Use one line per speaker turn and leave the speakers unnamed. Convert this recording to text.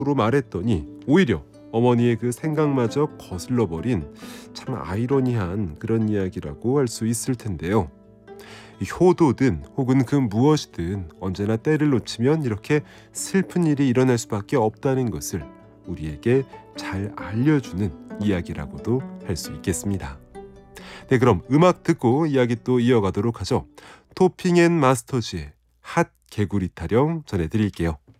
말했더니 오히려 어머니의 그 생각마저 거슬러버린 참 아이러니한 그런 이야기라고 할 수 있을 텐데요. 이 효도든 혹은 그 무엇이든 언제나 때를 놓치면 이렇게 슬픈 일이 일어날 수밖에 없다는 것을 우리에게 잘 알려주는 이야기라고도 할 수 있겠습니다. 네, 그럼 음악 듣고 이야기 또 이어가도록 하죠. 토핑 앤 마스터즈의 핫 개구리 타령 전해드릴게요.